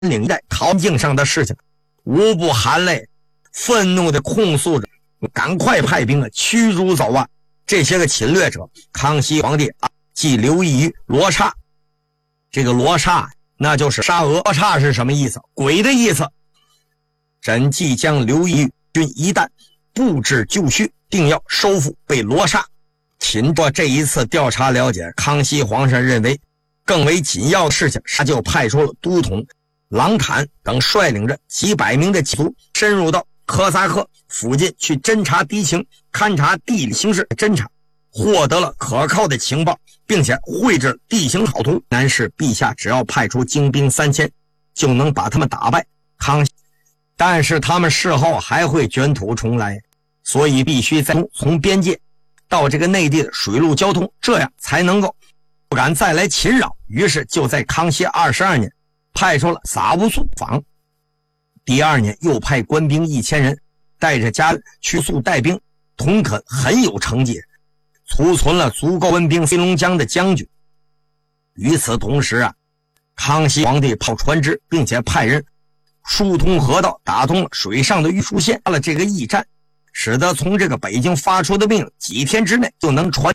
领一带桃境上的事情，无不含泪，愤怒地控诉着，赶快派兵驱逐走啊！这些个侵略者，康熙皇帝即留意于罗刹。这个罗刹那就是沙俄，罗刹是什么意思？鬼的意思。朕即将留意于军一旦布置就绪，定要收复被罗刹。经过这一次调查了解，康熙皇上认为更为紧要的事情，他就派出了都统郎侃等率领着几百名的骑卒深入到哈萨克附近去侦察敌情，勘察地理形势，侦察获得了可靠的情报，并且绘制地形草图，南是陛下只要派出精兵3000就能把他们打败。但是他们事后还会卷土重来，所以必须再从边界到这个内地的水陆交通，这样才能够不敢再来侵扰。于是就在康熙22年派出了萨乌苏访，第2年又派官兵1000人带着家去速带兵，屯垦很有成绩，储存了足够官兵黑龙江的将军。与此同时康熙皇帝炮船只，并且派人疏通河道，打通了水上的运输线，了这个驿站，使得从这个北京发出的命令几天之内就能传